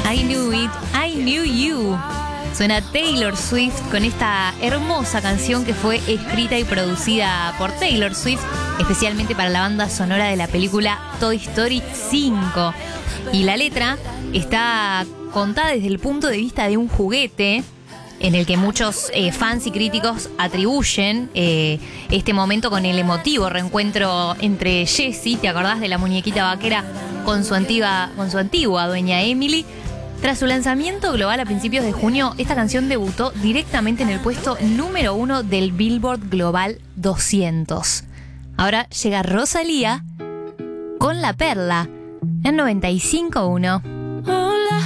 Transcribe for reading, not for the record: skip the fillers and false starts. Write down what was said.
I Knew It, I Knew You. Suena Taylor Swift con esta hermosa canción que fue escrita y producida por Taylor Swift, especialmente para la banda sonora de la película Toy Story 5. Y la letra está contada desde el punto de vista de un juguete, en el que muchos fans y críticos atribuyen este momento con el emotivo reencuentro entre Jessie, ¿te acordás de la muñequita vaquera? Con su antigua dueña Emily. Tras su lanzamiento global a principios de junio, esta canción debutó directamente en el puesto número 1 del Billboard Global 200. Ahora llega Rosalía con La Perla en 95.1.